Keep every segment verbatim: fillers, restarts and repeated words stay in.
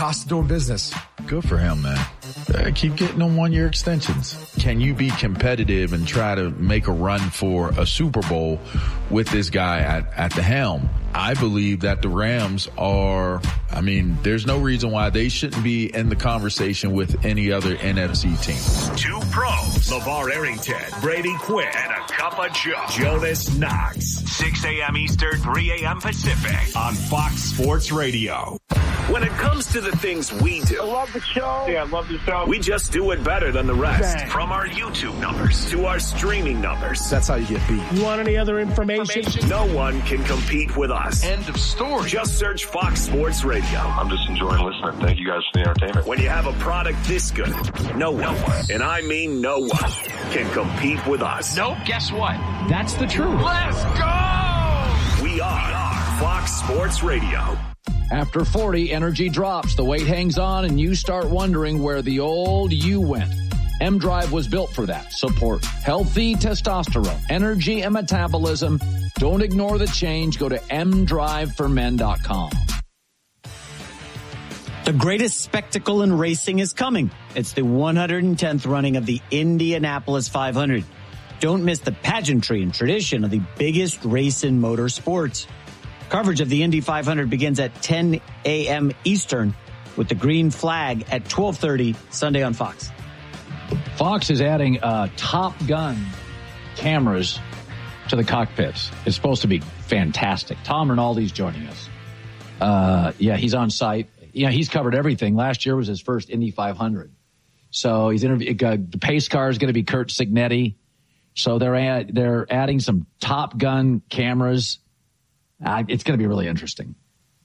cost of doing business. Good for him, man. Uh, keep getting them one-year extensions. Can you be competitive and try to make a run for a Super Bowl with this guy at, at the helm? I believe that the Rams are, I mean, there's no reason why they shouldn't be in the conversation with any other N F C team. Two pros, LeVar Arrington, Brady Quinn, and a cup of Joe, Jonas Knox. six a.m. Eastern, three a.m. Pacific on Fox Sports Radio. When it comes to the things we do, I love the show. Yeah, I love the show. We just do it better than the rest. Bang. From our YouTube numbers to our streaming numbers. That's how you get beat. You want any other information? No one can compete with us. End of story. Just search Fox Sports Radio. I'm just enjoying listening. Thank you guys for the entertainment. When you have a product this good, no one, and I mean no one, can compete with us. Nope, guess what? That's the truth. Let's go! We are Fox Sports Radio. After forty, energy drops, the weight hangs on, and you start wondering where the old you went. M-Drive was built for that. Support healthy testosterone, energy, and metabolism. Don't ignore the change. Go to m drive for men dot com. The greatest spectacle in racing is coming. It's the one hundred tenth running of the Indianapolis five hundred. Don't miss the pageantry and tradition of the biggest race in motorsports. Coverage of the Indy five hundred begins at ten a.m. Eastern with the green flag at twelve thirty Sunday on Fox. Fox is adding uh, Top Gun cameras to the cockpits. It's supposed to be fantastic. Tom Rinaldi's joining us. Uh, yeah, he's on site. Yeah, he's covered everything. Last year was his first Indy five hundred. So he's interviewed. Uh, the pace car is going to be Kurt Signetti. So they're add, they're adding some Top Gun cameras. Uh, it's going to be really interesting.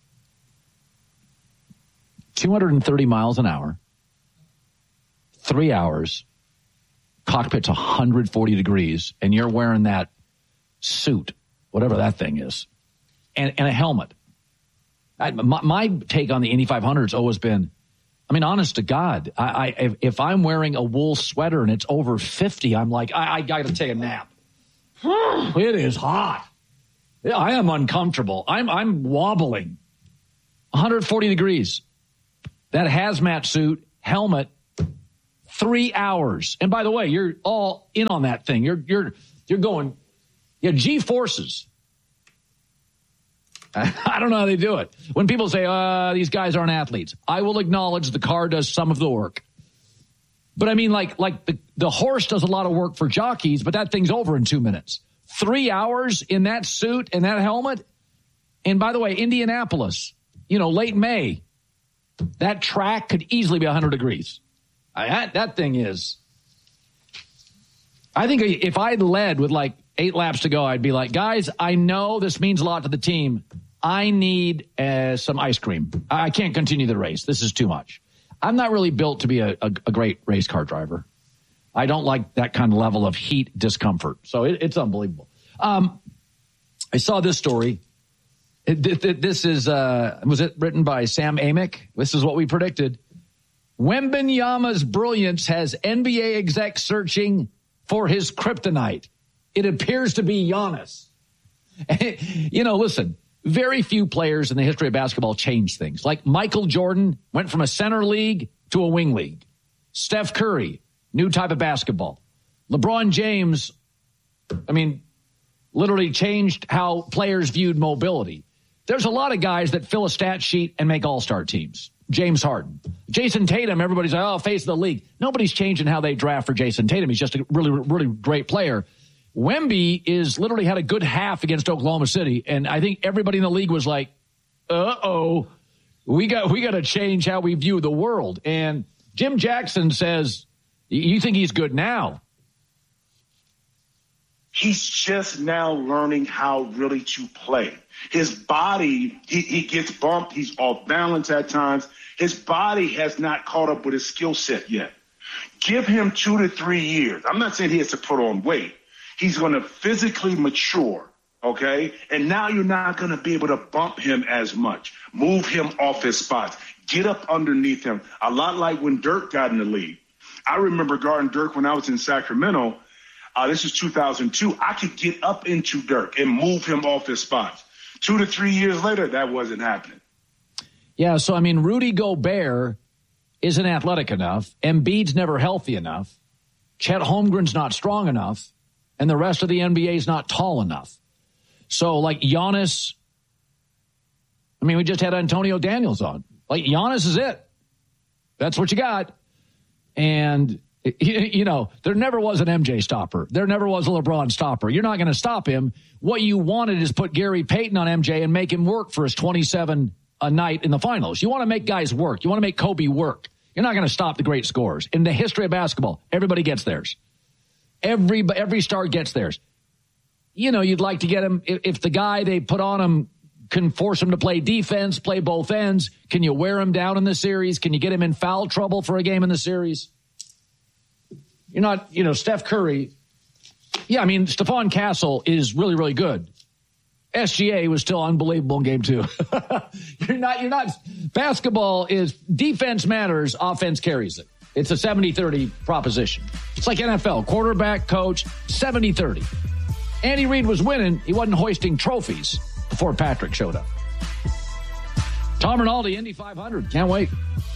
two hundred thirty miles an hour, three hours, cockpit's one hundred forty degrees, and you're wearing that suit, whatever that thing is, and, and a helmet. I, my, my take on the Indy five hundred has always been, I mean, honest to God, I, I if, if I'm wearing a wool sweater and it's over fifty, I'm like, I, I got to take a nap. It is hot. Yeah, I am uncomfortable. I'm I'm wobbling. one hundred forty degrees. That hazmat suit, helmet, three hours. And by the way, you're all in on that thing. You're you're you're going, yeah, G-forces. I don't know how they do it. When people say, uh, these guys aren't athletes, I will acknowledge the car does some of the work. But I mean, like, like the, the horse does a lot of work for jockeys, but that thing's over in two minutes. Three hours in that suit and that helmet. And by the way, Indianapolis, you know, late May, that track could easily be one hundred degrees. I, that, that thing is. I think if I'd led with like eight laps to go, I'd be like, guys, I know this means a lot to the team. I need uh, some ice cream. I can't continue the race. This is too much. I'm not really built to be a, a, a great race car driver. I don't like that kind of level of heat discomfort. So it, it's unbelievable. Um, I saw this story. It, it, this is, uh, was it written by Sam Amick? This is what we predicted. Wembanyama's brilliance has N B A execs searching for his kryptonite. It appears to be Giannis. You know, listen, very few players in the history of basketball change things. Like Michael Jordan went from a center league to a wing league. Steph Curry, new type of basketball. LeBron James, I mean, literally changed how players viewed mobility. There's a lot of guys that fill a stat sheet and make all-star teams. James Harden. Jason Tatum, everybody's like, oh, face of the league. Nobody's changing how they draft for Jason Tatum. He's just a really, really great player. Wemby is literally had a good half against Oklahoma City, and I think everybody in the league was like, uh-oh, we got we got to change how we view the world. And Jim Jackson says, you think he's good now? He's just now learning how really to play. His body, he, he gets bumped. He's off balance at times. His body has not caught up with his skill set yet. Give him two to three years. I'm not saying he has to put on weight. He's going to physically mature, okay? And now you're not going to be able to bump him as much. Move him off his spots. Get up underneath him. A lot like when Dirk got in the league. I remember guarding Dirk when I was in Sacramento. Uh, this is two thousand two. I could get up into Dirk and move him off his spots. Two to three years later, that wasn't happening. Yeah, so, I mean, Rudy Gobert isn't athletic enough. Embiid's never healthy enough. Chet Holmgren's not strong enough. And the rest of the N B A is not tall enough. So, like, Giannis, I mean, we just had Antonio Daniels on. Like, Giannis is it. That's what you got. And, you know, there never was an M J stopper. There never was a LeBron stopper. You're not going to stop him. What you wanted is put Gary Payton on M J and make him work for his twenty-seven a night in the finals. You want to make guys work. You want to make Kobe work. You're not going to stop the great scorers. In the history of basketball, everybody gets theirs. Every, every star gets theirs. You know, you'd like to get him, if, if the guy they put on him can force him to play defense, play both ends, can you wear him down in the series? Can you get him in foul trouble for a game in the series? You're not, you know, Steph Curry. Yeah, I mean, Stephon Castle is really, really good. S G A was still unbelievable in game two. you're not, you're not, basketball is, defense matters, offense carries it. It's a seventy thirty proposition. It's like N F L, quarterback, coach, seventy thirty. Andy Reid was winning. He wasn't hoisting trophies before Patrick showed up. Tom Rinaldi, Indy five hundred. Can't wait.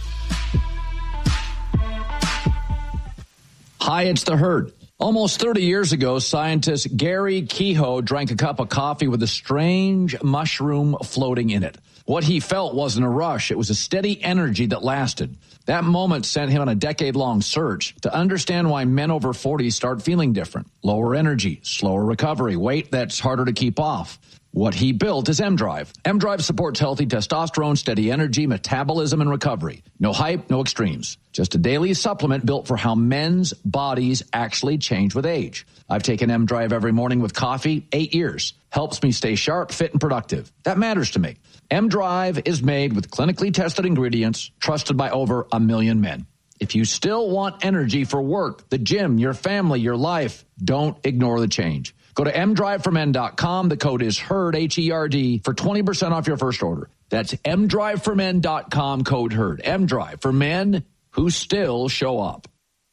Hi, it's The Herd. Almost thirty years ago, scientist Gary Kehoe drank a cup of coffee with a strange mushroom floating in it. What he felt wasn't a rush. It was a steady energy that lasted. That moment sent him on a decade-long search to understand why men over forty start feeling different. Lower energy, slower recovery, weight that's harder to keep off. What he built is M-Drive. M-Drive supports healthy testosterone, steady energy, metabolism, and recovery. No hype, no extremes. Just a daily supplement built for how men's bodies actually change with age. I've taken M-Drive every morning with coffee, eight years. Helps me stay sharp, fit, and productive. That matters to me. M-Drive is made with clinically tested ingredients, trusted by over a million men. If you still want energy for work, the gym, your family, your life, don't ignore the change. Go to m drive for men dot com. The code is HERD, H E R D, for twenty percent off your first order. That's m drive for men dot com, code HERD. M-Drive for men who still show up.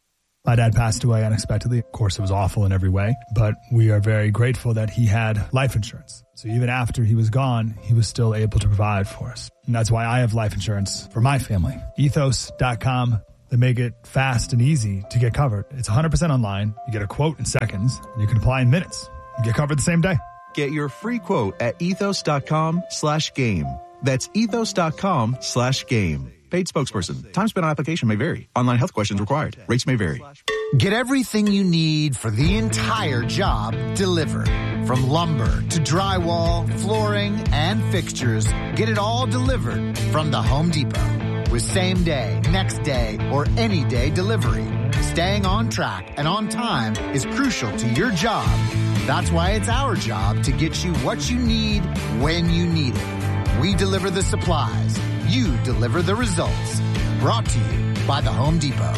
My dad passed away unexpectedly. Of course, it was awful in every way, but we are very grateful that he had life insurance. So even after he was gone, he was still able to provide for us. And that's why I have life insurance for my family. ethos dot com. They make it fast and easy to get covered. It's one hundred percent online. You get a quote in seconds, and you can apply in minutes. You get covered the same day. Get your free quote at ethos dot com slash game. That's ethos dot com slash game. Paid spokesperson. Time spent on application may vary. Online health questions required. Rates may vary. Get everything you need for the entire job delivered. From lumber to drywall, flooring, and fixtures, get it all delivered from the Home Depot. With same day, next day, or any day delivery. Staying on track and on time is crucial to your job. That's why it's our job to get you what you need when you need it. We deliver the supplies. You deliver the results. Brought to you by the Home Depot.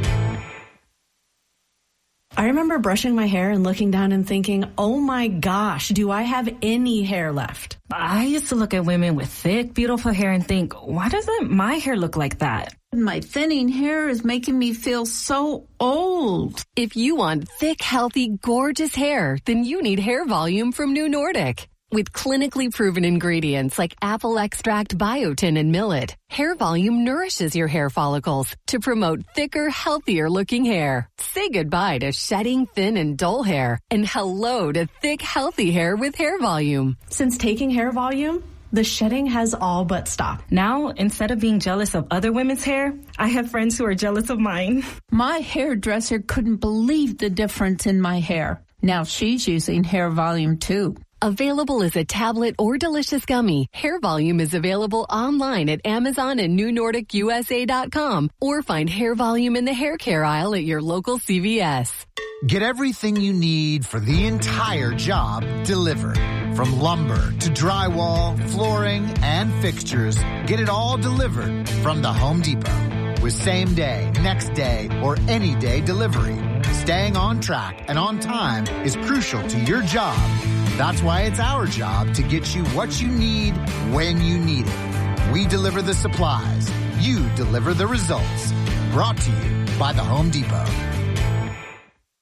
I remember brushing my hair and looking down and thinking, oh my gosh, do I have any hair left? I used to look at women with thick, beautiful hair and think, why doesn't my hair look like that? My thinning hair is making me feel so old. If you want thick, healthy, gorgeous hair, then you need Hair Volume from New Nordic. With clinically proven ingredients like apple extract, biotin, and millet, Hair Volume nourishes your hair follicles to promote thicker, healthier-looking hair. Say goodbye to shedding, thin, and dull hair, and hello to thick, healthy hair with Hair Volume. Since taking Hair Volume, the shedding has all but stopped. Now, instead of being jealous of other women's hair, I have friends who are jealous of mine. My hairdresser couldn't believe the difference in my hair. Now she's using Hair Volume too. Available as a tablet or delicious gummy, Hair Volume is available online at Amazon and new nordic u s a dot com or find Hair Volume in the hair care aisle at your local C V S. Get everything you need for the entire job delivered. From lumber to drywall, flooring, and fixtures, get it all delivered from the Home Depot. With same day, next day, or any day delivery. Staying on track and on time is crucial to your job. That's why it's our job to get you what you need when you need it. We deliver the supplies. You deliver the results. Brought to you by the Home Depot.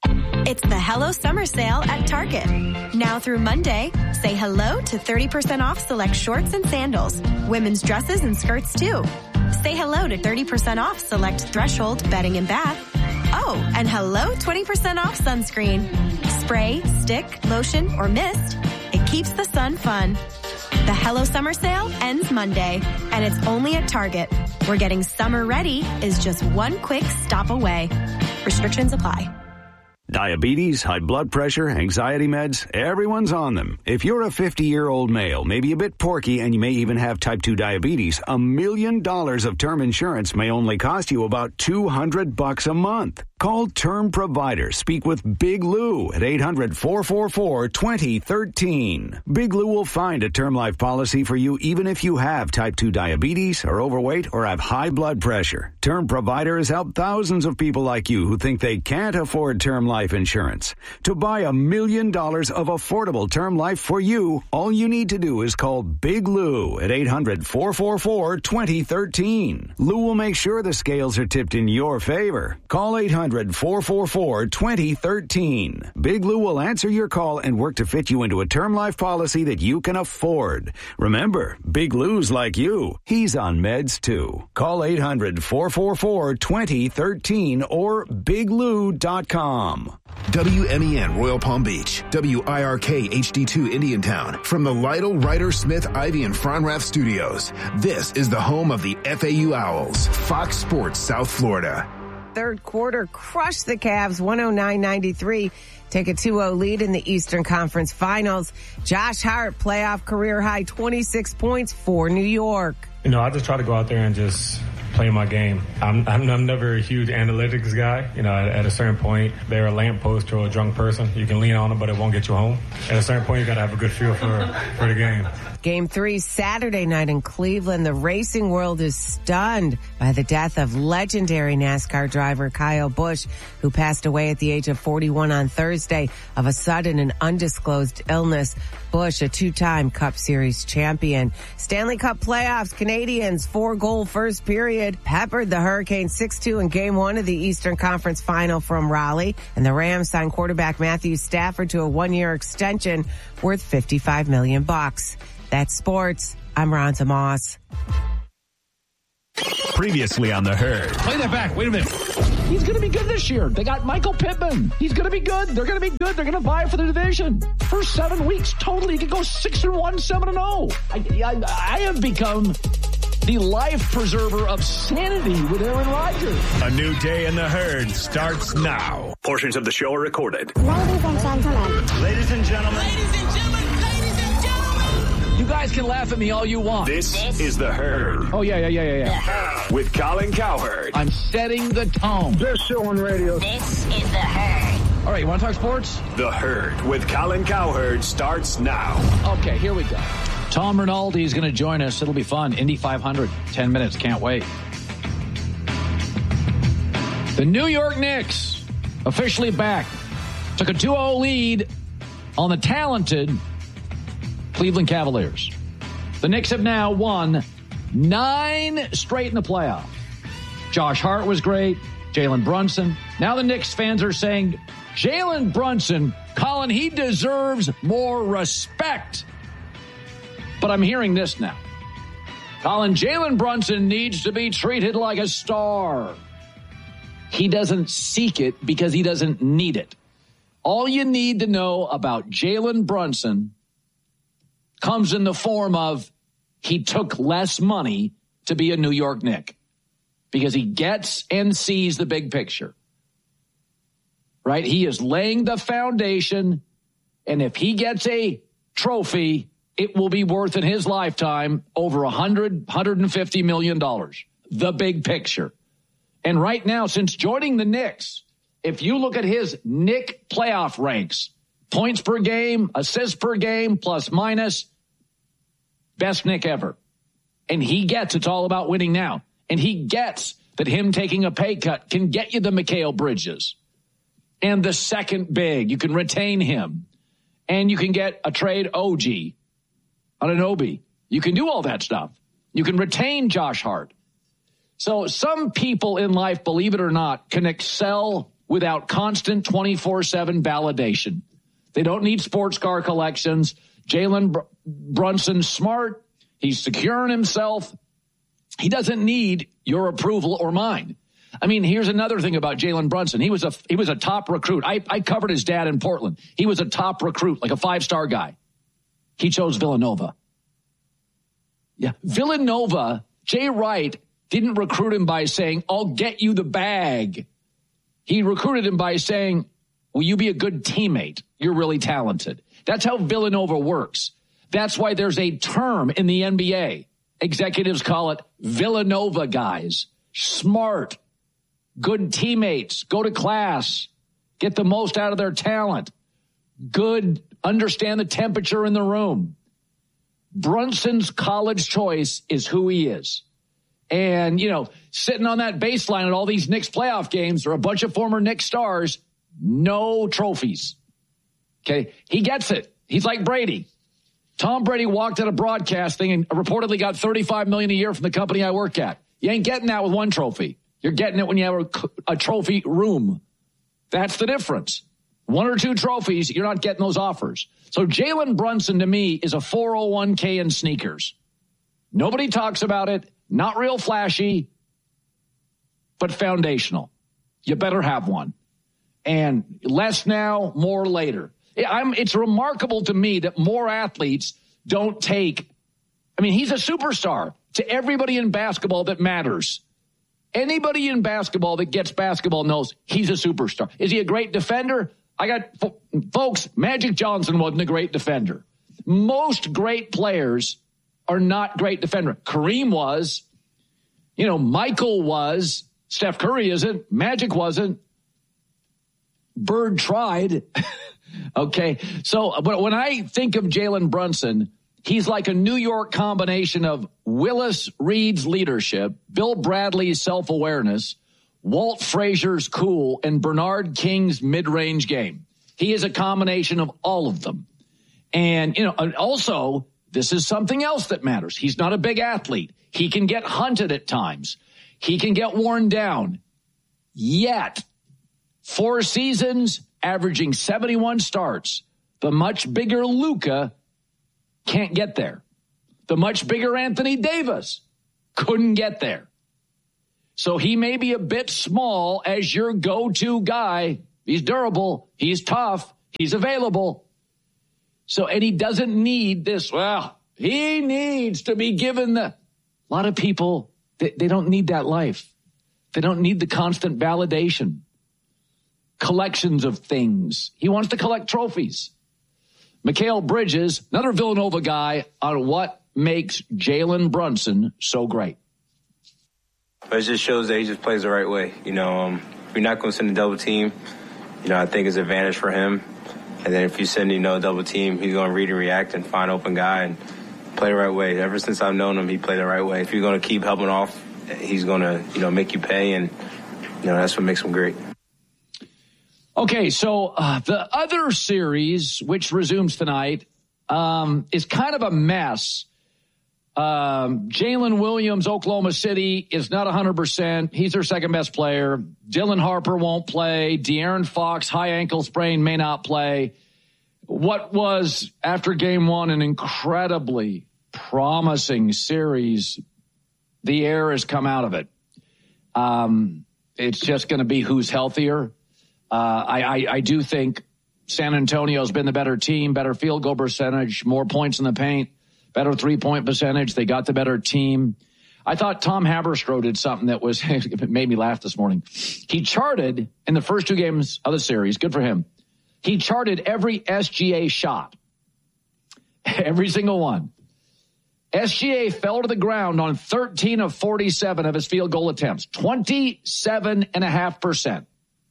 It's the Hello Summer Sale at Target. Now through Monday, say hello to thirty percent off select shorts and sandals, women's dresses and skirts too. Say hello to thirty percent off select Threshold bedding and bath. Oh, and hello twenty percent off sunscreen. Spray, stick, lotion, or mist. It keeps the sun fun. The Hello Summer Sale ends Monday, and it's only at Target, where getting summer ready is just one quick stop away. Restrictions apply. Diabetes, high blood pressure, anxiety meds, everyone's on them. If you're a fifty-year-old male, maybe a bit porky, and you may even have type two diabetes, a million dollars of term insurance may only cost you about two hundred bucks a month. Call Term Provider. Speak with Big Lou at eight hundred, four four four, two zero one three. Big Lou will find a term life policy for you even if you have type two diabetes, are overweight, or have high blood pressure. Term Provider has helped thousands of people like you who think they can't afford term life insurance. To buy a million dollars of affordable term life for you, all you need to do is call Big Lou at eight hundred, four four four, two zero one three. Lou will make sure the scales are tipped in your favor. Call eight hundred, four four four, two zero one three. Big Lou will answer your call and work to fit you into a term life policy that you can afford. Remember, Big Lou's like you. He's on meds too. Call eight hundred, four four four, two zero one three or big lou dot com. W M E N Royal Palm Beach, W I R K H D two Indiantown. From the Lytle, Ryder, Smith, Ivy, and Fronrath studios, this is the home of the F A U Owls, Fox Sports South Florida. Third quarter crushed the Cavs one oh nine ninety-three. Take a two oh lead in the Eastern Conference Finals. Josh Hart, playoff career high twenty-six points for New York. You know, I just try to go out there and just play my game. I'm, I'm, I'm never a huge analytics guy. You know, at, at a certain point, they're a lamppost or a drunk person. You can lean on them, but it won't get you home. At a certain point, you got to have a good feel for, for the game. Game three, Saturday night in Cleveland. The racing world is stunned by the death of legendary NASCAR driver Kyle Busch, who passed away at the age of forty-one on Thursday of a sudden and undisclosed illness. Busch, a two-time Cup Series champion. Stanley Cup playoffs, Canadians, four-goal first period, peppered the Hurricanes six two in Game one of the Eastern Conference Final from Raleigh. And the Rams signed quarterback Matthew Stafford to a one-year extension worth fifty-five million bucks. That's sports. I'm Ronza Moss. Previously on The Herd. Play that back. Wait a minute. He's going to be good this year. They got Michael Pittman. He's going to be good. They're going to be good. They're going to vie for the division. First seven weeks, totally, you could go six and one, seven and oh. I, I, I have become the life preserver of sanity with Aaron Rodgers. A new day in The Herd starts now. Portions of the show are recorded. Ladies and gentlemen. Ladies and gentlemen. Ladies and gentlemen. You guys can laugh at me all you want. This, this is The Herd. Oh, yeah, yeah, yeah, yeah, yeah. With Colin Cowherd. I'm setting the tone. Best show on radio. This is The Herd. All right, you want to talk sports? The Herd with Colin Cowherd starts now. Okay, here we go. Tom Rinaldi is going to join us. It'll be fun. Indy five hundred, ten minutes. Can't wait. The New York Knicks officially back. Took a two oh lead on the talented Cleveland Cavaliers. The Knicks have now won nine straight in the playoffs. Josh Hart was great. Jalen Brunson. Now the Knicks fans are saying, Jalen Brunson, Colin, he deserves more respect. But I'm hearing this now. Colin, Jalen Brunson needs to be treated like a star. He doesn't seek it because he doesn't need it. All you need to know about Jalen Brunson comes in the form of he took less money to be a New York Knick because he gets and sees the big picture, right? He is laying the foundation, and if he gets a trophy, it will be worth in his lifetime over one hundred, one hundred fifty million dollars, the big picture. And right now, since joining the Knicks, if you look at his Knick playoff ranks, points per game, assists per game, plus minus, best Knick ever. And he gets it's all about winning now. And he gets that him taking a pay cut can get you the Mikal Bridges. And the second big, you can retain him. And you can get a trade O G, Anunoby. You can do all that stuff. You can retain Josh Hart. So some people in life, believe it or not, can excel without constant twenty-four seven validation. They don't need sports car collections. Jalen Br- Brunson's smart. He's secure in himself. He doesn't need your approval or mine. I mean, here's another thing about Jalen Brunson. He was a he was a top recruit. I, I covered his dad in Portland. He was a top recruit, like a five-star guy. He chose Villanova. Yeah, Villanova, Jay Wright didn't recruit him by saying, I'll get you the bag. He recruited him by saying, will you be a good teammate? You're really talented. That's how Villanova works. That's why there's a term in the N B A. Executives call it Villanova guys. Smart, good teammates, go to class, get the most out of their talent, good, understand the temperature in the room. Brunson's college choice is who he is. And, you know, sitting on that baseline at all these Knicks playoff games are a bunch of former Knicks stars, no trophies. Okay, he gets it. He's like Brady. Tom Brady walked out of broadcasting and reportedly got thirty-five million dollars a year from the company I work at. You ain't getting that with one trophy. You're getting it when you have a, a trophy room. That's the difference. One or two trophies, you're not getting those offers. So Jalen Brunson, to me, is a four oh one k in sneakers. Nobody talks about it. Not real flashy, but foundational. You better have one. And less now, more later. I'm, it's remarkable to me that more athletes don't take, I mean, he's a superstar to everybody in basketball that matters. Anybody in basketball that gets basketball knows he's a superstar. Is he a great defender? I got, folks, Magic Johnson wasn't a great defender. Most great players are not great defender. Kareem was, you know, Michael was, Steph Curry isn't, Magic wasn't. Bird tried. Okay, so but when I think of Jalen Brunson, he's like a New York combination of Willis Reed's leadership, Bill Bradley's self-awareness, Walt Frazier's cool, and Bernard King's mid-range game. He is a combination of all of them. And, you know, and also, this is something else that matters. He's not a big athlete. He can get hunted at times. He can get worn down. Yet, four seasons, averaging seventy-one starts. The much bigger Luka can't get there. The much bigger Anthony Davis couldn't get there. So he may be a bit small as your go-to guy. He's durable. He's tough. He's available. So, and he doesn't need this. Well, he needs to be given the, a lot of people, they, they don't need that life. They don't need the constant validation. Collections of things. He wants to collect trophies. Mikal Bridges, another Villanova guy, on what makes Jalen Brunson so great. It just shows that he just plays the right way. You know, um, if you're not going to send a double team, you know, I think it's an advantage for him. And then if you send, you know, a double team, he's going to read and react and find open guy and play the right way. Ever since I've known him, he played the right way. If you're going to keep helping off, he's going to, you know, make you pay. And, you know, that's what makes him great. Okay, so uh, the other series, which resumes tonight, um, is kind of a mess. Um, Jalen Williams, Oklahoma City, is not one hundred percent. He's their second best player. Dylan Harper won't play. De'Aaron Fox, high ankle sprain, may not play. What was, after game one, an incredibly promising series, the air has come out of it. Um, it's just going to be who's healthier. Uh, I, I, I do think San Antonio's been the better team, better field goal percentage, more points in the paint, better three-point percentage. They got the better team. I thought Tom Haberstroh did something that was it made me laugh this morning. He charted in the first two games of the series. Good for him. He charted every S G A shot, every single one. S G A fell to the ground on thirteen of forty-seven of his field goal attempts, twenty-seven point five percent.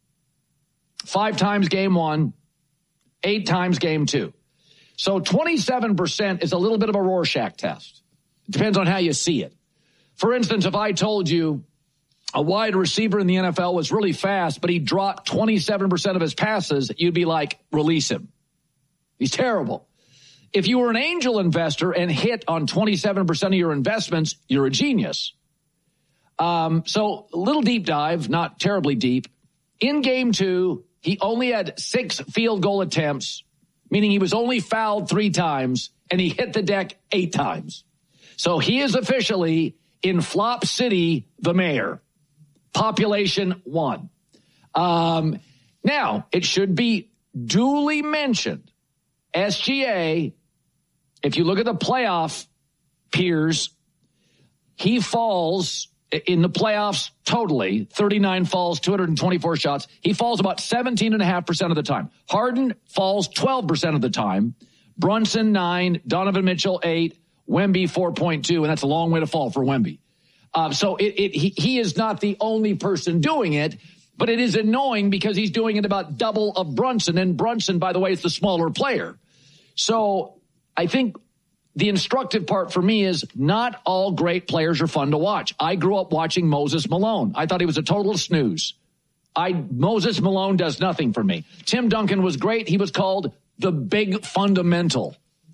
Five times game one, eight times game two. So twenty-seven percent is a little bit of a Rorschach test. It depends on how you see it. For instance, if I told you a wide receiver in the N F L was really fast, but he dropped twenty-seven percent of his passes, you'd be like, release him. He's terrible. If you were an angel investor and hit on twenty-seven percent of your investments, you're a genius. Um, so a little deep dive, not terribly deep. In game two, he only had six field goal attempts, meaning he was only fouled three times, and he hit the deck eight times. So he is officially in Flop City, the mayor. Population one. Um, now, it should be duly mentioned, S G A, if you look at the playoff peers, he falls in the playoffs totally, thirty-nine falls, two hundred twenty-four shots. He falls about seventeen point five percent of the time. Harden falls twelve percent of the time. Brunson, nine. Donovan Mitchell, eight. Wemby, four point two, and that's a long way to fall for Wemby. Uh, so it, it, he, he is not the only person doing it, but it is annoying because he's doing it about double of Brunson, and Brunson, by the way, is the smaller player. So I think the instructive part for me is not all great players are fun to watch. I grew up watching Moses Malone. I thought he was a total snooze. I Moses Malone does nothing for me. Tim Duncan was great. He was called the big fundamental.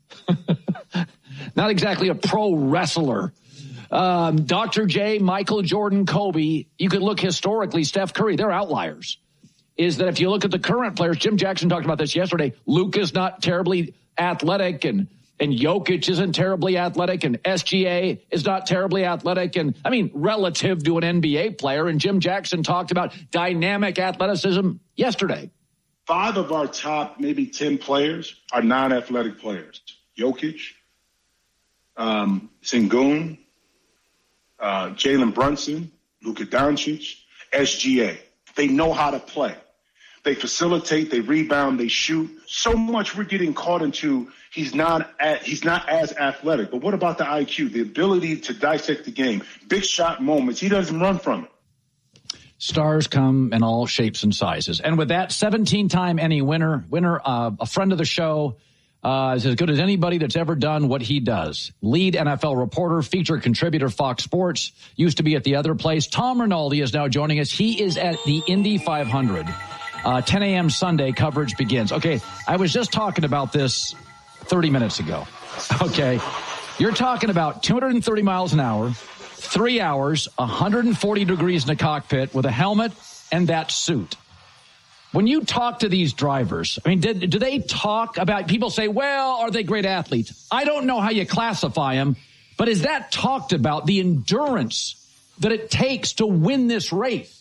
Not exactly a pro wrestler. Um, Doctor J, Michael Jordan, Kobe, you could look historically, Steph Curry, they're outliers. Is that if you look at the current players, Jim Jackson talked about this yesterday, Luke is not terribly athletic, and and Jokic isn't terribly athletic, and S G A is not terribly athletic, and I mean, relative to an N B A player, and Jim Jackson talked about dynamic athleticism yesterday. Five of our top maybe ten players are non-athletic players. Jokic, um, Sengun, uh, Jalen Brunson, Luka Doncic, S G A. They know how to play. They facilitate, they rebound, they shoot. So much we're getting caught into he's not at, he's not as athletic. But what about the I Q, the ability to dissect the game, big shot moments? He doesn't run from it. Stars come in all shapes and sizes. And with that, seventeen-time Emmy winner, winner, uh, a friend of the show, uh, is as good as anybody that's ever done what he does. Lead N F L reporter, feature contributor, Fox Sports, used to be at the other place. Tom Rinaldi is now joining us. He is at the Indy five hundred. Uh, ten a.m. Sunday coverage begins. Okay, I was just talking about this thirty minutes ago. Okay, you're talking about two hundred thirty miles an hour, three hours, one hundred forty degrees in the cockpit with a helmet and that suit. When you talk to these drivers, I mean, did, do they talk about, people say, well, are they great athletes? I don't know how you classify them, but is that talked about, the endurance that it takes to win this race?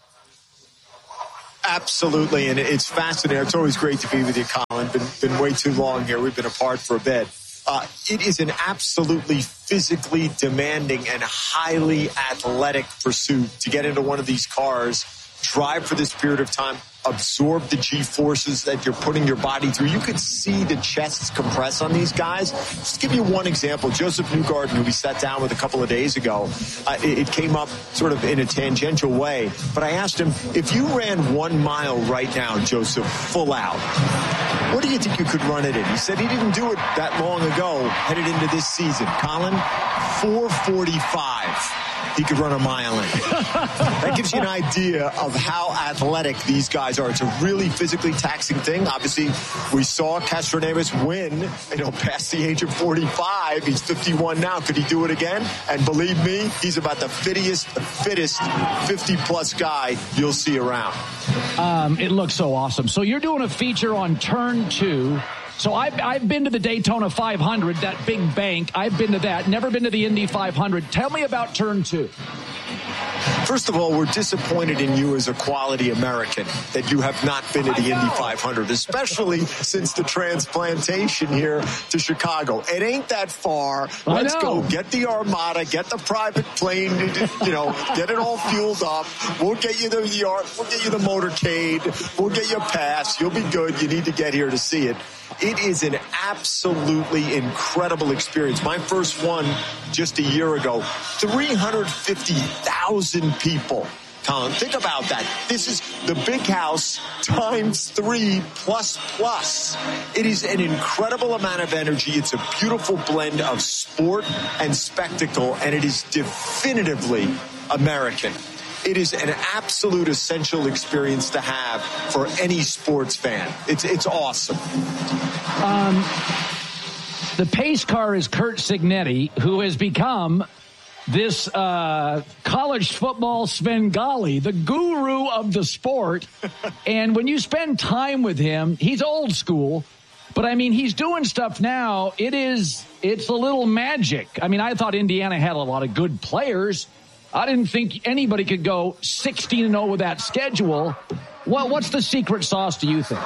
Absolutely, and it's fascinating. It's always great to be with you, Colin. Been been way too long here. We've been apart for a bit. Uh, it is an absolutely physically demanding and highly athletic pursuit to get into one of these cars, drive for this period of time, absorb the G-forces that you're putting your body through. You could see the chests compress on these guys. Just to give you one example, Joseph Newgarden, who we sat down with a couple of days ago, uh, it, it came up sort of in a tangential way. But I asked him, if you ran one mile right now, Joseph, full out, what do you think you could run it in? He said he didn't do it that long ago, headed into this season. Colin, four forty-five. He could run a mile in. That gives you an idea of how athletic these guys are. It's a really physically taxing thing. Obviously, we saw Castroneves win, you know, past the age of forty-five. He's fifty-one now. Could he do it again? And believe me, he's about the fittest, fittest fifty-plus guy you'll see around. Um, it looks so awesome. So you're doing a feature on turn two. So I've, I've been to the Daytona five hundred, that big bank. I've been to that. Never been to the Indy five hundred. Tell me about turn two. First of all, we're disappointed in you as a quality American that you have not been to the Indy five hundred, especially since the transplantation here to Chicago. It ain't that far. Let's go. Get the Armada, get the private plane, you know, get it all fueled up. We'll get you the we'll get you the motorcade. We'll get you a pass. You'll be good. You need to get here to see it. It is an absolutely incredible experience. My first one just a year ago, three hundred fifty thousand people. Colin, think about that. This is the big house times three plus plus. It is an incredible amount of energy. It's a beautiful blend of sport and spectacle, and it is definitively American. It is an absolute essential experience to have for any sports fan. It's it's awesome. Um, the pace car is Kurt Signetti, who has become this uh, college football Svengali, the guru of the sport. And when you spend time with him, he's old school. But, I mean, he's doing stuff now. It is, it's a little magic. I mean, I thought Indiana had a lot of good players. I didn't think anybody could go sixteen and oh with that schedule. Well, what's the secret sauce, do you think?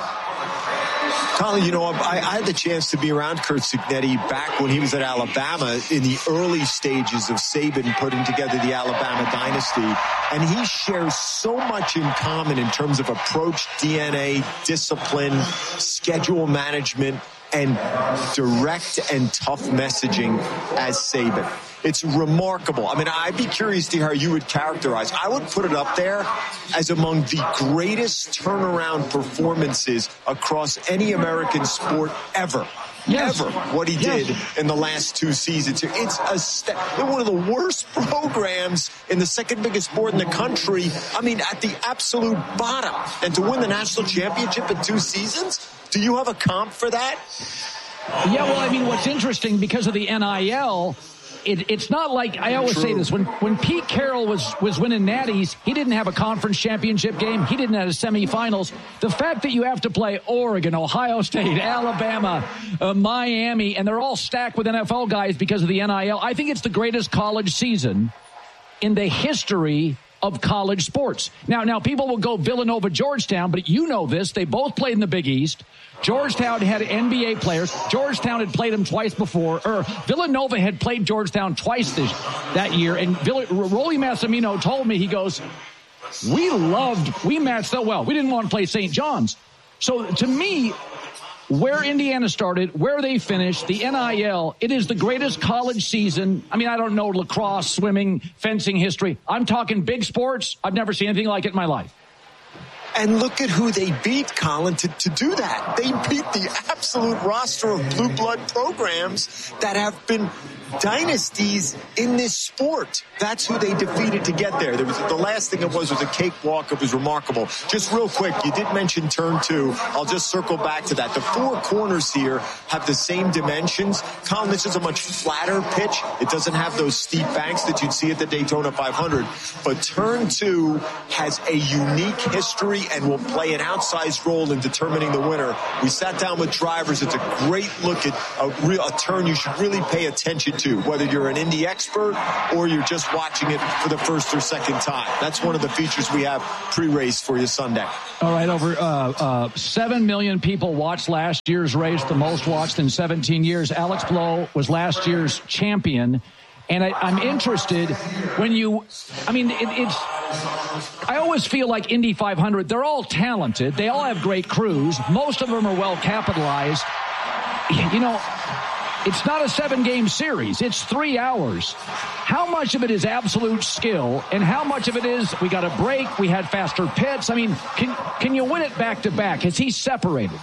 Colin, you know, I, I had the chance to be around Curt Cignetti back when he was at Alabama in the early stages of Saban putting together the Alabama dynasty. And he shares so much in common in terms of approach, D N A, discipline, schedule management, and direct and tough messaging as Saban. It's remarkable. I mean, I'd be curious to hear how you would characterize. I would put it up there as among the greatest turnaround performances across any American sport ever. Yes. Ever. What he yes. did in the last two seasons. It's a st- one of the worst programs in the second biggest sport in the country. I mean, at the absolute bottom. And to win the national championship in two seasons? Do you have a comp for that? Yeah, well, I mean, what's interesting because of the N I L, It, it's not like, I always True. say this, when, when Pete Carroll was, was winning natties, he didn't have a conference championship game. He didn't have a semifinals. The fact that you have to play Oregon, Ohio State, Alabama, uh, Miami, and they're all stacked with N F L guys because of the N I L, I think it's the greatest college season in the history of college sports. Now, now people will go Villanova, Georgetown, but you know this. They both played in the Big East. Georgetown had N B A players. Georgetown had played them twice before. Or Villanova had played Georgetown twice this, that year. And Vill- Rolly Massimino told me, he goes, we loved, we matched so well. We didn't want to play Saint John's. So to me, where Indiana started, where they finished, the N I L, it is the greatest college season. I mean, I don't know lacrosse, swimming, fencing history. I'm talking big sports. I've never seen anything like it in my life. And look at who they beat, Colin, to, to do that. They beat the absolute roster of blue blood programs that have been dynasties in this sport. That's who they defeated to get there. There was the last thing it was was a cakewalk. It was remarkable. Just real quick, you did mention turn two. I'll just circle back to that. The four corners here have the same dimensions. Colin, this is a much flatter pitch. It doesn't have those steep banks that you'd see at the Daytona five hundred. But turn two has a unique history and will play an outsized role in determining the winner. We sat down with drivers. It's a great look at a, real, a turn you should really pay attention to, whether you're an Indy expert or you're just watching it for the first or second time. That's one of the features we have pre-race for you Sunday. All right, over uh, uh, seven million people watched last year's race, the most watched in seventeen years. Alex Blow was last year's champion. And I, I'm interested when you, I mean, it, it's, I always feel like Indy five hundred, they're all talented. They all have great crews. Most of them are well capitalized. You know, it's not a seven-game series. It's three hours. How much of it is absolute skill, and how much of it is we got a break, we had faster pits? I mean, can can you win it back-to-back? Is he separated?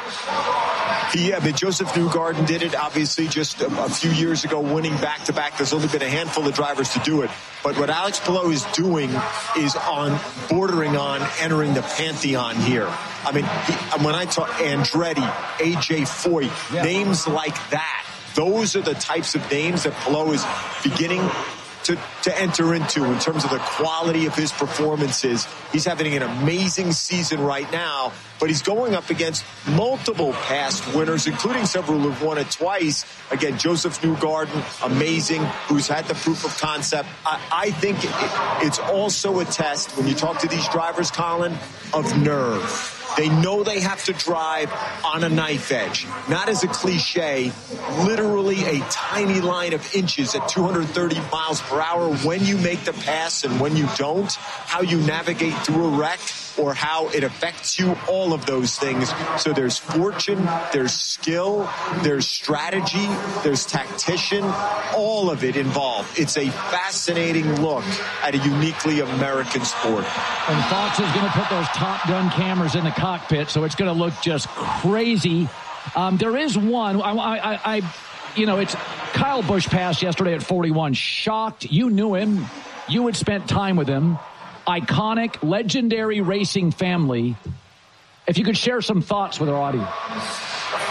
Yeah, but Joseph Newgarden did it, obviously, just a, a few years ago, winning back-to-back. There's only been a handful of drivers to do it. But what Alex Palou is doing is on bordering on entering the pantheon here. I mean, he, when I talk Andretti, A J Foyt, yeah. names like that, those are the types of names that Palou is beginning to, to enter into in terms of the quality of his performances. He's having an amazing season right now, but he's going up against multiple past winners, including several who've won it twice. Again, Joseph Newgarden, amazing, who's had the proof of concept. I, I think it, it's also a test, when you talk to these drivers, Colin, of nerve. They know they have to drive on a knife edge. Not as a cliche, literally a tiny line of inches at two hundred thirty miles per hour when you make the pass and when you don't, how you navigate through a wreck or how it affects you, all of those things. So there's fortune, there's skill, there's strategy, there's tactician, all of it involved. It's a fascinating look at a uniquely American sport. And Fox is going to put those Top Gun cameras in the cockpit, so it's going to look just crazy. Um, there is one, I, I, I, you know, it's Kyle Busch passed yesterday at forty-one. Shocked. You knew him. You had spent time with him. Iconic, legendary racing family. If you could share some thoughts with our audience.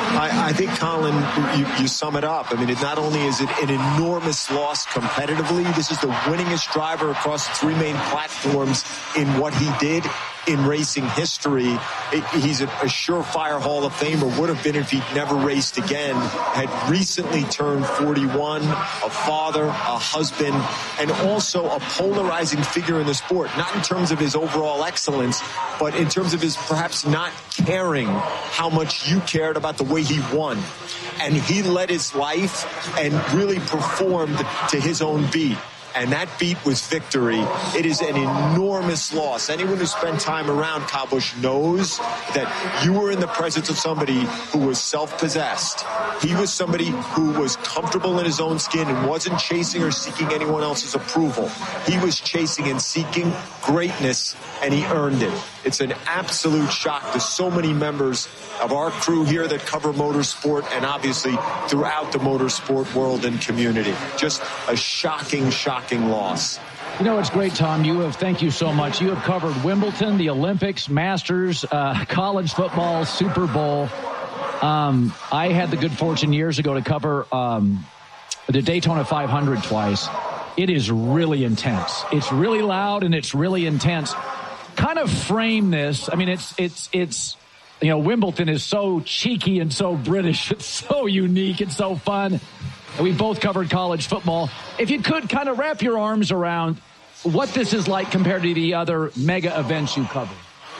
I, I think, Colin, you, you sum it up. I mean, it not only is it an enormous loss competitively, this is the winningest driver across the three main platforms in what he did in racing history. It, he's a, a surefire Hall of Famer, would have been if he'd never raced again. Had recently turned forty-one, a father, a husband, and also a polarizing figure in the sport, not in terms of his overall excellence, but in terms of his perhaps not caring how much you cared about the way he won. And he led his life and really performed to his own beat. And that beat was victory. It is an enormous loss. Anyone who spent time around Kyle Busch knows that you were in the presence of somebody who was self-possessed. He was somebody who was comfortable in his own skin and wasn't chasing or seeking anyone else's approval. He was chasing and seeking greatness, and he earned it. It's an absolute shock to so many members of our crew here that cover motorsport and obviously throughout the motorsport world and community. Just a shocking, shocking loss. You know, it's great, Tom. You have, thank you so much. You have covered Wimbledon, the Olympics, Masters, uh, college football, Super Bowl. Um, I had the good fortune years ago to cover um, the Daytona five hundred twice. It is really intense. It's really loud and it's really intense. Kind of frame this. I mean, it's, it's, it's, you know, Wimbledon is so cheeky and so British. It's so unique and so fun. And we both covered college football. If you could kind of wrap your arms around what this is like compared to the other mega events you covered.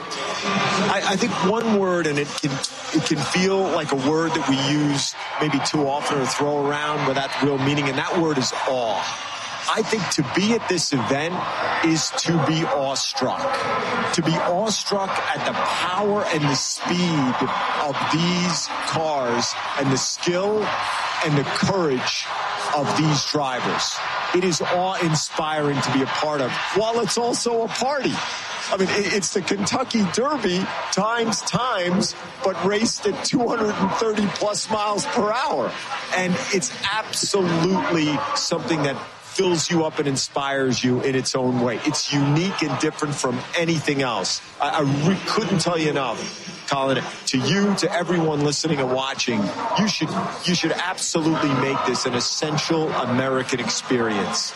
I, I think one word, and it can it can feel like a word that we use maybe too often or throw around without real meaning, and that word is awe. I think to be at this event is to be awestruck. To be awestruck at the power and the speed of these cars and the skill and the courage of these drivers. It is awe-inspiring to be a part of, while it's also a party. I mean, it's the Kentucky Derby times times, but raced at two hundred thirty plus miles per hour. And it's absolutely something that fills you up and inspires you in its own way. It's unique and different from anything else. I, I re- couldn't tell you enough, Colin. To you, to everyone listening and watching, you should you should absolutely make this an essential American experience.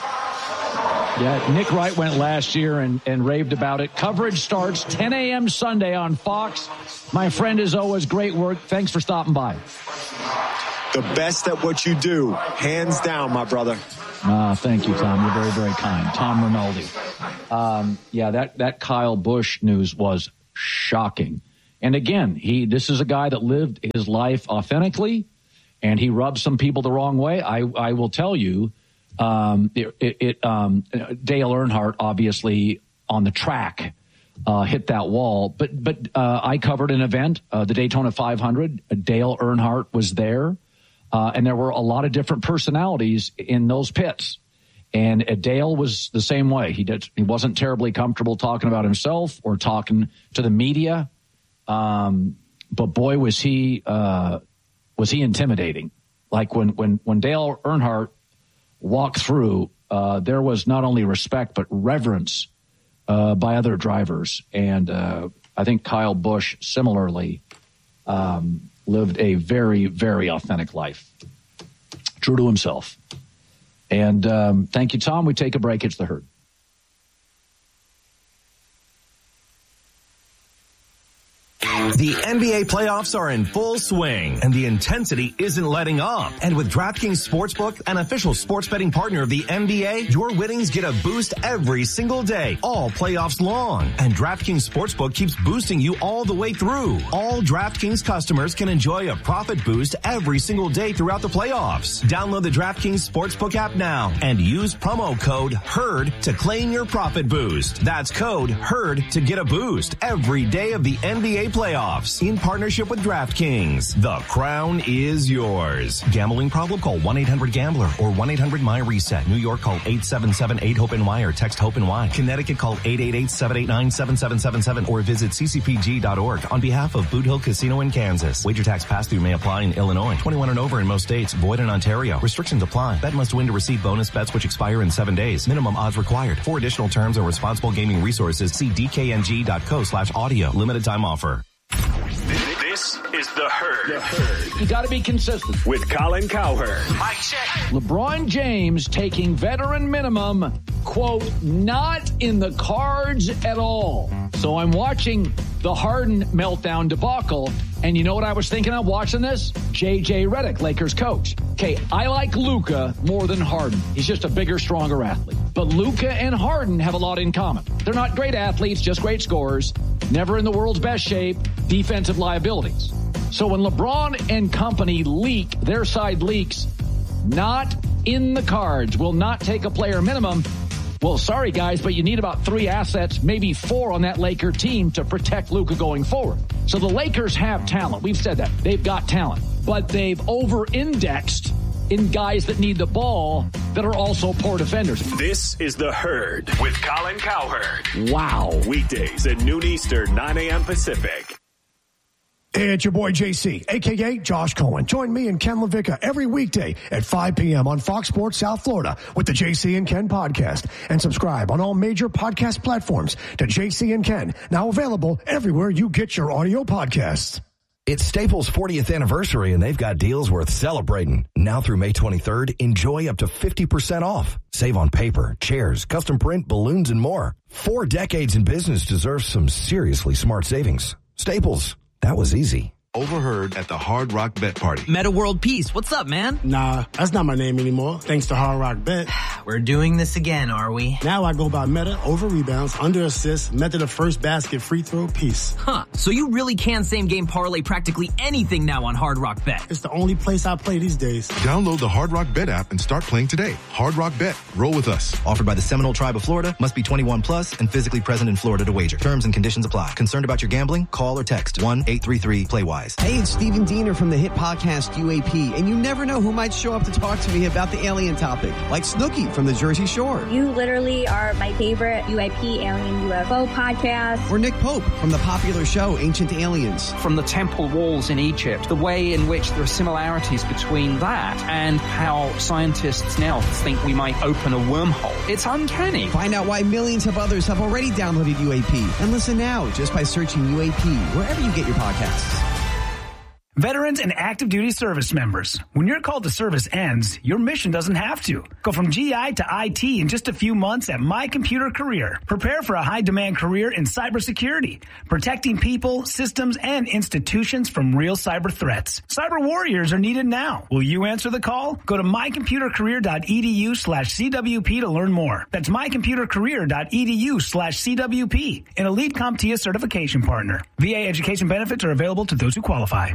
Yeah, Nick Wright went last year and, and raved about it. Coverage starts ten a.m. Sunday on Fox. My friend, as always, great work. Thanks for stopping by. The best at what you do, hands down, my brother. Uh, thank you, Tom. You're very, very kind. Tom Rinaldi. Um, yeah, that, that Kyle Busch news was shocking. And again, he this is a guy that lived his life authentically, and he rubbed some people the wrong way. I, I will tell you, um, it, it um, Dale Earnhardt, obviously, on the track, uh, hit that wall. But but uh, I covered an event, uh, the Daytona five hundred. Dale Earnhardt was there. Uh, and there were a lot of different personalities in those pits. And uh, Dale was the same way. He did, he wasn't terribly comfortable talking about himself or talking to the media. Um, but boy, was he, uh, was he intimidating. Like when, when, when Dale Earnhardt walked through, uh, there was not only respect, but reverence, uh, by other drivers. And, uh, I think Kyle Busch similarly, um, lived a very, very authentic life. True to himself. And um, thank you, Tom. We take a break. It's The Herd. The N B A playoffs are in full swing, and the intensity isn't letting up. And with DraftKings Sportsbook, an official sports betting partner of the N B A, your winnings get a boost every single day, all playoffs long. And DraftKings Sportsbook keeps boosting you all the way through. All DraftKings customers can enjoy a profit boost every single day throughout the playoffs. Download the DraftKings Sportsbook app now and use promo code HERD to claim your profit boost. That's code HERD to get a boost every day of the N B A playoffs in partnership with DraftKings. The crown is yours. Gambling problem? Call one eight hundred gambler or one eight hundred my reset. New York, call eight seven seven eight hope N Y or text HOPE-NY. Connecticut, call eight eight eight seven eight nine seven seven seven seven or visit c c p g dot org on behalf of Boot Hill Casino in Kansas. Wager tax pass-through may apply in Illinois. twenty-one and over in most states. Void in Ontario. Restrictions apply. Bet must win to receive bonus bets which expire in seven days. Minimum odds required. For additional terms and responsible gaming resources, see d k n g dot co slash audio. Limited time offer. This is The Herd. The Herd. You got to be consistent. With Colin Cowherd. Mike check. LeBron James taking veteran minimum, quote, not in the cards at all. So I'm watching the Harden meltdown debacle, and you know what I was thinking of watching this? J J Redick, Lakers coach. Okay, I like Luka more than Harden. He's just a bigger, stronger athlete. But Luka and Harden have a lot in common. They're not great athletes, just great scorers, never in the world's best shape, defensive liabilities. So when LeBron and company leak, their side leaks, not in the cards, will not take a player minimum. Well, sorry, guys, but you need about three assets, maybe four on that Laker team to protect Luka going forward. So the Lakers have talent. We've said that. They've got talent. But they've over-indexed in guys that need the ball that are also poor defenders. This is The Herd with Colin Cowherd. Wow. Weekdays at noon Eastern, nine a.m. Pacific. Hey, it's your boy J C, a k a. Josh Cohen. Join me and Ken LaVicka every weekday at five p.m. on Fox Sports South Florida with the J C and Ken podcast. And subscribe on all major podcast platforms to J C and Ken, now available everywhere you get your audio podcasts. It's Staples' fortieth anniversary, and they've got deals worth celebrating. Now through May twenty-third, enjoy up to fifty percent off. Save on paper, chairs, custom print, balloons, and more. Four decades in business deserves some seriously smart savings. Staples. That was easy. Overheard at the Hard Rock Bet Party. Meta World Peace, what's up, man? Nah, that's not my name anymore, thanks to Hard Rock Bet. We're doing this again, are we? Now I go by Meta over rebounds, under assists, method of first basket, free throw, Peace. Huh, so you really can same game parlay practically anything now on Hard Rock Bet. It's the only place I play these days. Download the Hard Rock Bet app and start playing today. Hard Rock Bet. Roll with us. Offered by the Seminole Tribe of Florida. Must be twenty-one plus and physically present in Florida to wager. Terms and conditions apply. Concerned about your gambling? Call or text one eight three three play wise. Hey, it's Steven Diener from the hit podcast U A P, and you never know who might show up to talk to me about the alien topic, like Snooki from the Jersey Shore. You literally are my favorite U A P Alien U F O podcast. Or Nick Pope from the popular show Ancient Aliens. From the temple walls in Egypt, the way in which there are similarities between that and how scientists now think we might open a wormhole. It's uncanny. Find out why millions of others have already downloaded U A P. And listen now just by searching U A P wherever you get your podcasts. Veterans and active duty service members, when your call to service ends, your mission doesn't have to. Go from G I to I T in just a few months at My Computer Career. Prepare for a high-demand career in cybersecurity, protecting people, systems, and institutions from real cyber threats. Cyber warriors are needed now. Will you answer the call? Go to mycomputercareer.edu slash CWP to learn more. That's mycomputercareer.edu slash CWP, an elite CompTIA certification partner. V A education benefits are available to those who qualify.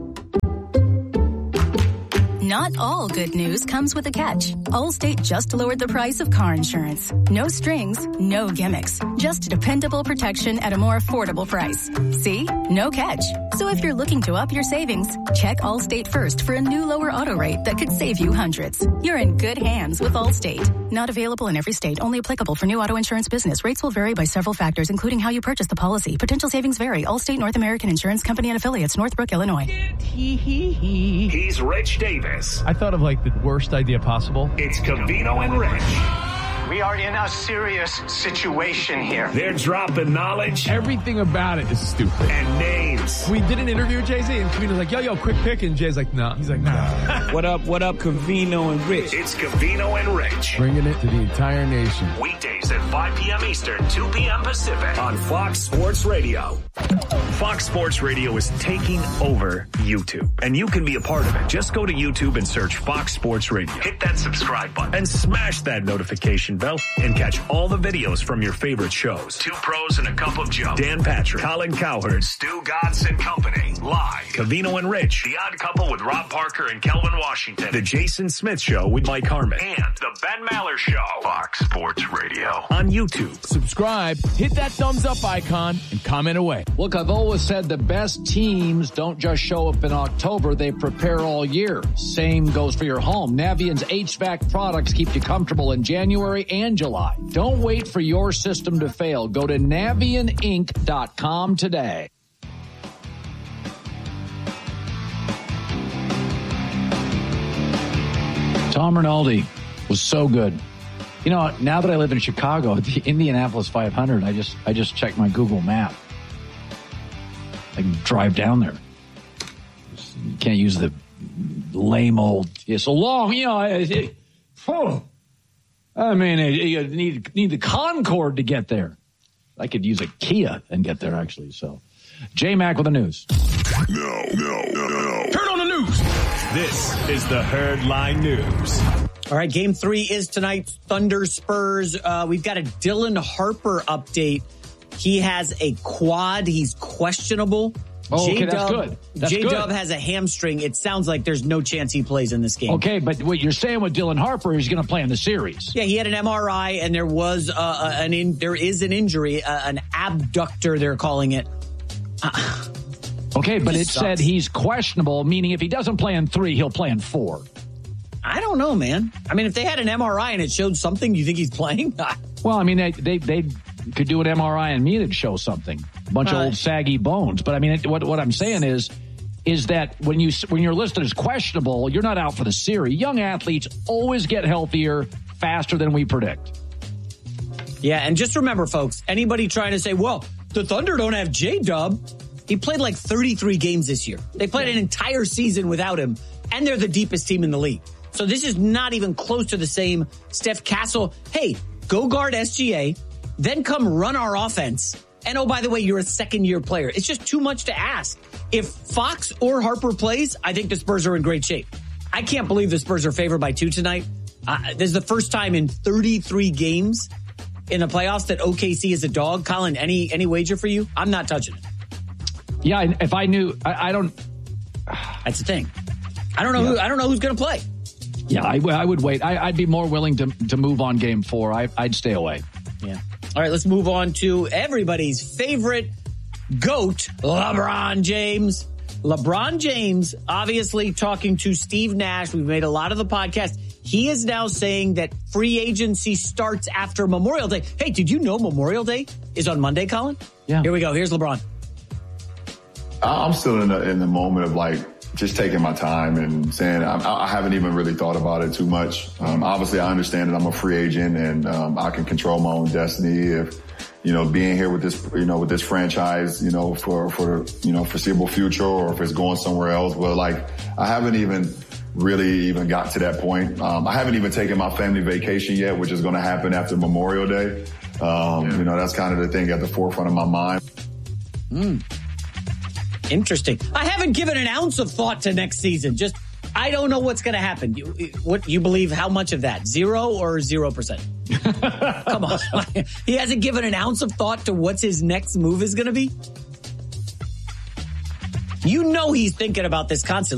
Not all good news comes with a catch. Allstate just lowered the price of car insurance. No strings, no gimmicks. Just dependable protection at a more affordable price. See? No catch. So if you're looking to up your savings, check Allstate first for a new lower auto rate that could save you hundreds. You're in good hands with Allstate. Not available in every state. Only applicable for new auto insurance business. Rates will vary by several factors, including how you purchase the policy. Potential savings vary. Allstate North American Insurance Company and affiliates, Northbrook, Illinois. He's Rich Davis. I thought of like the worst idea possible. It's Covino and Rich. We are in a serious situation here. They're dropping knowledge. Everything about it is stupid. And names. We did an interview with Jay-Z, and Covino's like, yo, yo, quick pick. And Jay's like, no. Nah. He's like, nah. What up, what up, Covino and Rich? It's Covino and Rich. Bringing it to the entire nation. Weekdays at five p.m. Eastern, two p.m. Pacific on Fox Sports Radio. Fox Sports Radio is taking over YouTube, and you can be a part of it. Just go to YouTube and search Fox Sports Radio. Hit that subscribe button and smash that notification bell and catch all the videos from your favorite shows. Two Pros and a Cup of Joe. Dan Patrick, Colin Cowherd, Stu Gatz and Company. Live. Covino and Rich. The Odd Couple with Rob Parker and Kelvin Washington. The Jason Smith Show with Mike Harmon. And the Ben Maller Show. Fox Sports Radio. On YouTube. Subscribe, hit that thumbs up icon, and comment away. Look, I've always said the best teams don't just show up in October, they prepare all year. Same goes for your home. Navient's H V A C products keep you comfortable in January and July. Don't wait for your system to fail. Go to Navient Inc dot com today. Tom Rinaldi was so good. You know, now that I live in Chicago, the Indianapolis five hundred, I just I just checked my Google map. I can drive down there. You can't use the lame old, it's so long, you know. It, it, oh, I mean, it, you need, need the Concorde to get there. I could use a Kia and get there, actually. So, J-Mac with the news. No, no, no, no. Turn on the news. This is the Herd Line News. All right, game three is tonight. Thunder Spurs. Uh, we've got a Dylan Harper update. He has a quad. He's questionable. Oh, okay, J-Dub, that's good. That's J-Dub good. has a hamstring. It sounds like there's no chance he plays in this game. Okay, but what you're saying with Dylan Harper is going to play in the series. Yeah, he had an M R I, and there was uh, an in, there is an injury, uh, an abductor, they're calling it. Uh, okay, but it sucks. said he's questionable, meaning if he doesn't play in three, he'll play in four. I don't know, man. I mean, if they had an M R I and it showed something, you think he's playing? Well, I mean, they they they could do an M R I on me that'd show something. A bunch uh, of old saggy bones. But I mean, it, what what I'm saying is, is that when you when you're listed as questionable, you're not out for the series. Young athletes always get healthier faster than we predict. Yeah, and just remember, folks, anybody trying to say, well, the Thunder don't have J-Dub. He played like thirty-three games this year. They played an entire season without him, and they're the deepest team in the league. So this is not even close to the same. Steph Castle, hey, go guard S G A, then come run our offense. And oh, by the way, you're a second-year player. It's just too much to ask. If Fox or Harper plays, I think the Spurs are in great shape. I can't believe the Spurs are favored by two tonight. Uh, this is the first time in thirty-three games in the playoffs that O K C is a dog. Colin, any any wager for you? I'm not touching it. Yeah, if I knew, I, I don't. That's the thing. I don't know yeah. who. I don't know who's going to play. Yeah, I, I would wait. I, I'd be more willing to to move on game four. I, I'd stay away. Yeah. All right, let's move on to everybody's favorite GOAT, LeBron James. LeBron James, obviously talking to Steve Nash. We've made a lot of the podcast. He is now saying that free agency starts after Memorial Day. Hey, did you know Memorial Day is on Monday, Colin? Yeah. Here we go. Here's LeBron. I'm still in the, in the moment of like just taking my time and saying I, I haven't even really thought about it too much. Um, obviously, I understand that I'm a free agent and um, I can control my own destiny. If you know, being here with this, you know, with this franchise, you know, for for you know foreseeable future, or if it's going somewhere else. But like, I haven't even really even got to that point. Um, I haven't even taken my family vacation yet, which is going to happen after Memorial Day. Um, yeah. You know, that's kind of the thing at the forefront of my mind. Hmm. Interesting. I haven't given an ounce of thought to next season. Just, I don't know what's going to happen. You, what you believe? How much of that? Zero or zero percent? Come on. He hasn't given an ounce of thought to what's his next move is going to be. You know he's thinking about this constantly.